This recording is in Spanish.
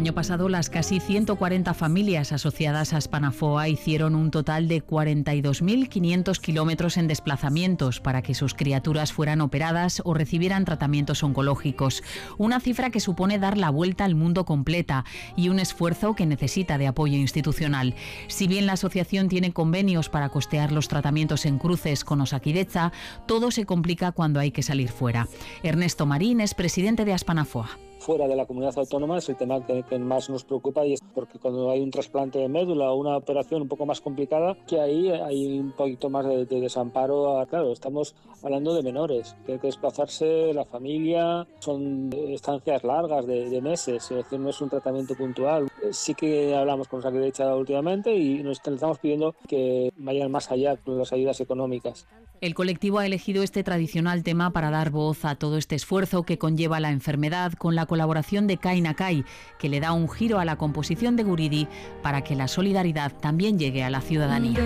año pasado, las casi 140 familias asociadas a Spanafoa hicieron un total de 42.500 kilómetros en desplazamientos para que sus criaturas fueran operadas o recibieran tratamientos oncológicos. Una cifra que supone dar la vuelta al mundo completa y un esfuerzo que necesita de apoyo institucional. Si bien la asociación tiene convenios para costear los tratamientos en cruces con Osakidetza, todo se complica cuando hay que salir fuera. Ernesto Marín es presidente de Spanafoa. Fuera de la comunidad autónoma es el tema que más nos preocupa, y es porque cuando hay un trasplante de médula o una operación un poco más complicada, que ahí hay un poquito más de desamparo. Claro, estamos hablando de menores, que hay que desplazarse, la familia, son estancias largas de meses, es decir, no es un tratamiento puntual. Sí que hablamos con Osakidetza últimamente y nos estamos pidiendo que vayan más allá con las ayudas económicas. El colectivo ha elegido este tradicional tema para dar voz a todo este esfuerzo que conlleva la enfermedad, con la colaboración de Kai Nakai, que le da un giro a la composición de Guridi para que la solidaridad también llegue a la ciudadanía.